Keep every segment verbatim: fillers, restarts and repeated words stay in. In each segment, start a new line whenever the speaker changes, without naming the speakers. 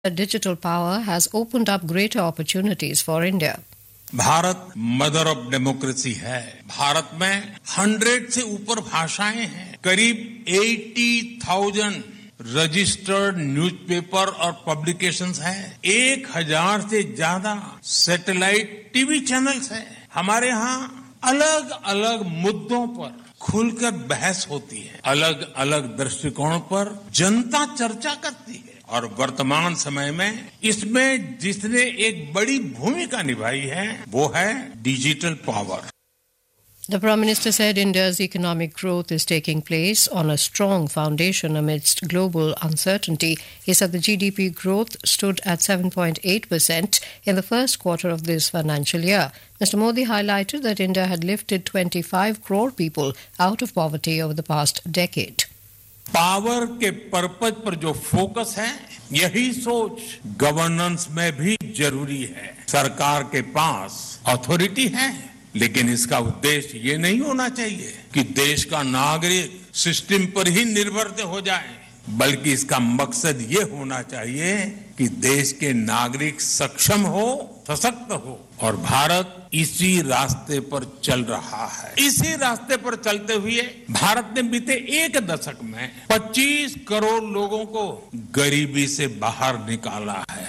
digital power has opened up greater opportunities for India.
Bharat mother of democracy है. भारत में hundred से ऊपर भाषाएं हैं. करीब अस्सी हज़ार रजिस्टर्ड न्यूज़पेपर और पब्लिकेशंस हैं. एक हजार से ज्यादा सैटेलाइट टीवी चैनल्स हैं. हमारे यहाँ अलग अलग मुद्दों पर खुलकर बहस होती है. अलग अलग दृष्टिकोण पर जनता चर्चा करती है. और वर्तमान समय में इसमें जिसने एक बड़ी भूमिका निभाई है वो है digital power.
The Prime Minister said India's economic growth is taking place on a strong foundation amidst global uncertainty. He said the G D P growth stood at seven point eight percent in the first quarter of this financial year. Mister Modi highlighted that India had lifted twenty-five crore people out of poverty over the past decade.
Power के purpose पर जो focus है यही सोच governance में भी जरूरी है. सरकार के पास अथॉरिटी है लेकिन इसका उद्देश्य ये नहीं होना चाहिए कि देश का नागरिक सिस्टम पर ही निर्भर हो जाए, बल्कि इसका मकसद ये होना चाहिए कि देश के नागरिक सक्षम हो, सशक्त हो. और भारत इसी रास्ते पर चल रहा है. इसी रास्ते पर चलते हुए भारत ने बीते एक दशक में पच्चीस करोड़ लोगों को गरीबी से बाहर निकाला है.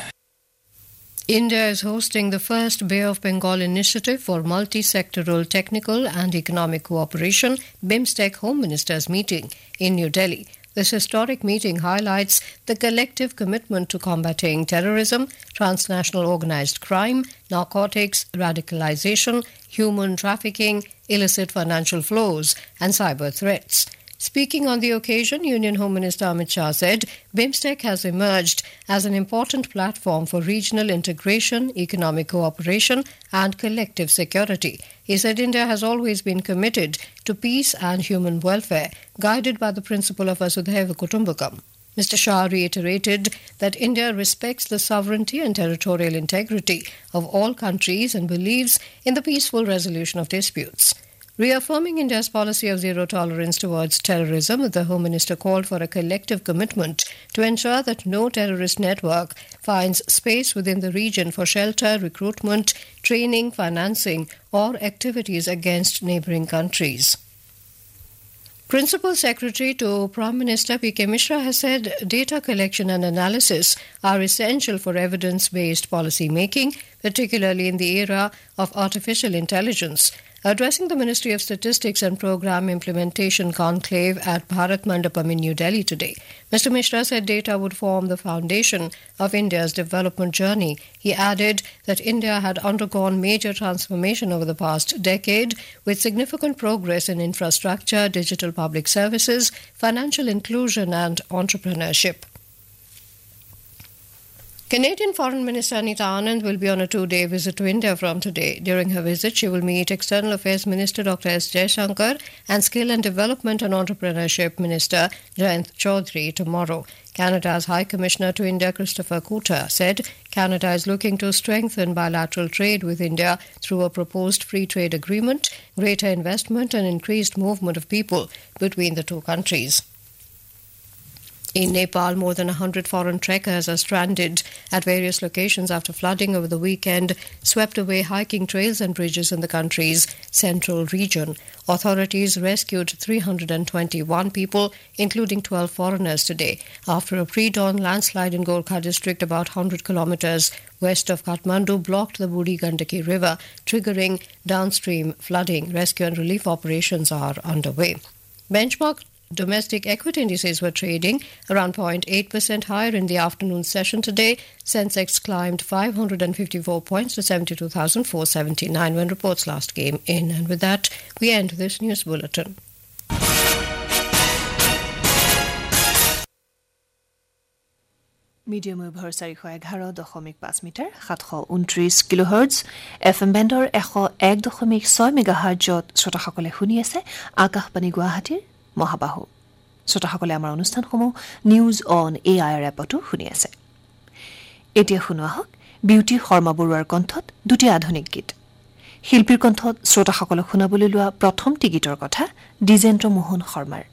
India is hosting the first Bay of Bengal initiative for multi-sectoral technical and economic cooperation BIMSTEC Home Ministers meeting in New Delhi. This historic meeting highlights the collective commitment to combating terrorism, transnational organized crime, narcotics, radicalization, human trafficking, illicit financial flows, and cyber threats. Speaking on the occasion, Union Home Minister Amit Shah said BIMSTEC has emerged as an important platform for regional integration, economic cooperation, and collective security. He said India has always been committed to peace and human welfare, guided by the principle of Vasudhaiva Kutumbakam. Mister Shah reiterated that India respects the sovereignty and territorial integrity of all countries and believes in the peaceful resolution of disputes. Reaffirming India's policy of zero tolerance towards terrorism, the Home Minister called for a collective commitment to ensure that no terrorist network finds space within the region for shelter, recruitment, training, financing, or activities against neighbouring countries. Principal Secretary to Prime Minister P K Mishra has said data collection and analysis are essential for evidence-based policy making, particularly in the era of artificial intelligence. Addressing the Ministry of Statistics and Programme Implementation Conclave at Bharat Mandapam in New Delhi today, Mister Mishra said data would form the foundation of India's development journey. He added that India had undergone major transformation over the past decade, with significant progress in infrastructure, digital public services, financial inclusion and entrepreneurship. Canadian Foreign Minister Anita Anand will be on a two-day visit to India from today. During her visit, she will meet External Affairs Minister Doctor S. Jaishankar and Skill and Development and Entrepreneurship Minister Jayant Chaudhary tomorrow. Canada's High Commissioner to India, Christopher Cooter, said Canada is looking to strengthen bilateral trade with India through a proposed free trade agreement, greater investment and increased movement of people between the two countries. In Nepal, more than one hundred foreign trekkers are stranded at various locations after flooding over the weekend swept away hiking trails and bridges in the country's central region. Authorities rescued three hundred twenty-one people, including twelve foreigners, today after a pre-dawn landslide in Gorkha district about one hundred kilometers west of Kathmandu blocked the Buri Gandaki River, triggering downstream flooding. Rescue and relief operations are underway. Benchmark domestic equity indices were trading around zero point eight percent higher in the afternoon session today. Sensex climbed five hundred fifty-four points to seventy-two thousand four hundred seventy-nine when reports last came in. And with that, we end this news bulletin.
Medium over চাৰিশ এঘাৰ দশমিক পাঁচ metre সাতশ ঊনত্ৰিশ কিলোহাৰ্টজ F M বেণ্ডৰ এশ এক দশমিক ছয় মেগাহাৰ্টজত শ্ৰোতাসকলে শুনি আছে আকাশবাণী গুৱাহাটীৰ মহাবাহু. শ্ৰোতাসকলে আমাৰ অনুষ্ঠানসমূহ news on A I R এপতো শুনি আছে. এতিয়া শুনোৱা হওক বিউটি শৰ্মা বৰুৱাৰ কণ্ঠত দুটি আধুনিক গীত. শিল্পীৰ কণ্ঠত শ্ৰোতাসকলক শুনাবলৈ লোৱা প্ৰথমটি গীতৰ কথা দ্বিজেন্দ্ৰ মোহন শৰ্মাৰ.